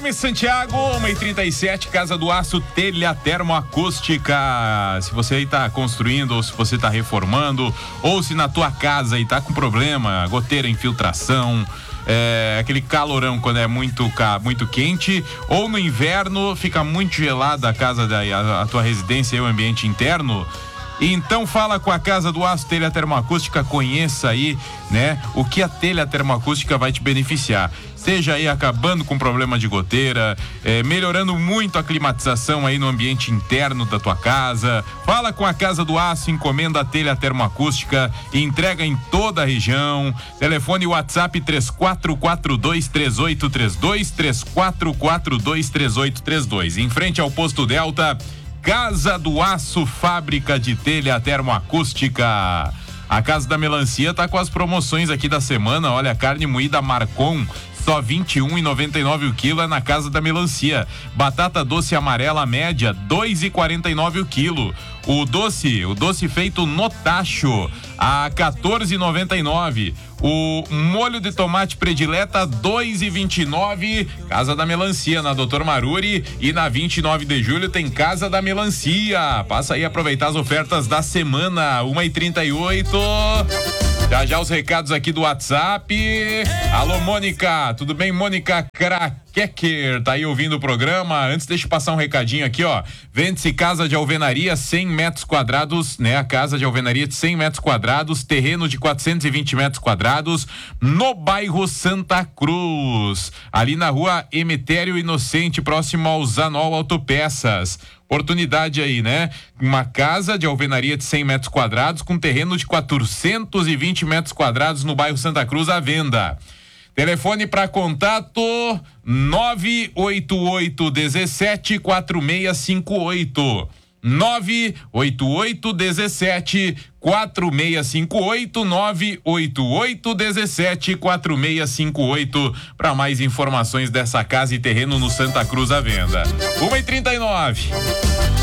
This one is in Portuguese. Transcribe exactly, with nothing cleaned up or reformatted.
Guilherme Santiago, uma e trinta e sete, Casa do Aço, telha termoacústica. Se você aí tá construindo, ou se você tá reformando, ou se na tua casa aí tá com problema, goteira, infiltração, é, aquele calorão quando é muito, muito quente, ou no inverno fica muito gelada a casa, da, a, a tua residência e o ambiente interno. Então fala com a Casa do Aço, telha termoacústica, conheça aí, né, o que a telha termoacústica vai te beneficiar. Seja aí acabando com problema de goteira, eh, melhorando muito a climatização aí no ambiente interno da tua casa. Fala com a Casa do Aço, encomenda a telha termoacústica e entrega em toda a região. Telefone WhatsApp três quatro quatro dois, três oito três dois, três quatro quatro dois, três oito três dois. Em frente ao Posto Delta, Casa do Aço, fábrica de telha termoacústica. A Casa da Melancia tá com as promoções aqui da semana. Olha, carne moída Marcon, só vinte e um reais e noventa e nove centavos o quilo é na Casa da Melancia. Batata doce amarela média, dois reais e quarenta e nove centavos o quilo. O doce, o doce feito no tacho, a quatorze reais e noventa e nove centavos. O molho de tomate predileta, dois reais e vinte e nove centavos. Casa da Melancia, na Doutor Maruri, e na vinte e nove de julho tem Casa da Melancia. Passa aí aproveitar as ofertas da semana. uma e trinta e oito. Já já os recados aqui do WhatsApp. Alô, Mônica, tudo bem? Mônica Krakecker, tá aí ouvindo o programa. Antes, deixa eu passar um recadinho aqui, ó. Vende-se casa de alvenaria, cem metros quadrados, né? A casa de alvenaria de cem metros quadrados, terreno de quatrocentos e vinte metros quadrados, no bairro Santa Cruz, ali na rua Emetério Inocente, próximo ao Zanol Autopeças. Oportunidade aí, né? Uma casa de alvenaria de cem metros quadrados com terreno de quatrocentos e vinte metros quadrados no bairro Santa Cruz à venda. Telefone para contato nove oito oito um sete quatro seis cinco oito. nove oito oito um sete quatro seis cinco oito, nove oito oito um sete quatro seis cinco oito para mais informações dessa casa e terreno no Santa Cruz à venda. uma e trinta e nove.